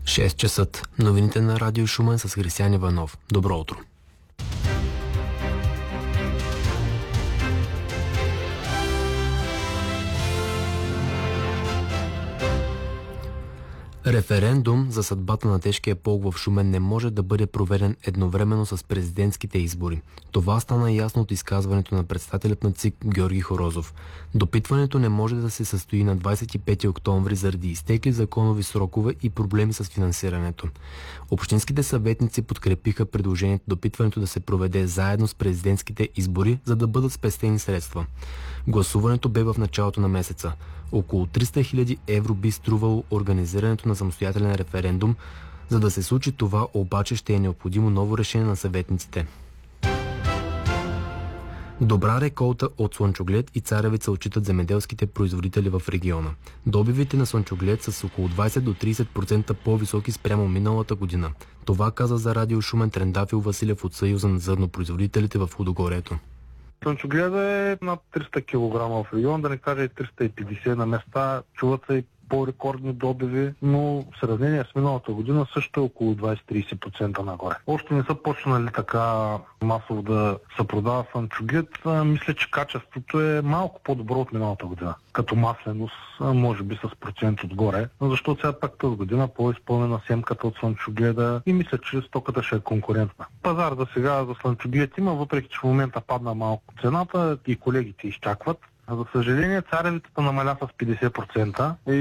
6 часът. Новините на Радио Шумен с Християн Иванов. Добро утро. Референдум за съдбата на тежкия полк в Шумен не може да бъде проведен едновременно с президентските избори. Това стана ясно от изказването на председателят на ЦИК Георги Хорозов. Допитването не може да се състои на 25 октомври заради изтекли законови срокове и проблеми с финансирането. Общинските съветници подкрепиха предложението допитването да се проведе заедно с президентските избори, за да бъдат спестени средства. Гласуването бе в началото на месеца. Около 300 000 евро би струвало организирането на самостоятелен референдум. За да се случи това, обаче ще е необходимо ново решение на съветниците. Добра реколта от слънчоглед и царевица отчитат земеделските производители в региона. Добивите на слънчоглед са с около 20 до 30% по-високи спрямо миналата година. Това каза за Радио Шумен Трендафил Василев от Съюза на зърнопроизводителите в Лудогорието. Слънчогледа е над 300 кг в регион, да не кажа и 350 на места. Чуват се и по-рекордни добиви, но в сравнение с миналата година също е около 20-30% нагоре. Още не са почнали така масово да се продава слънчоглед. Мисля, че качеството е малко по-добро от миналата година. Като масленост, може би с процент отгоре, защото сега пак тази година по-изпълнена семката от слънчогледа и мисля, че стоката ще е конкурентна. Пазар за сега за слънчоглед има, въпреки че в момента падна малко цената и колегите изчакват. За съжаление, царевицата намаля с 50%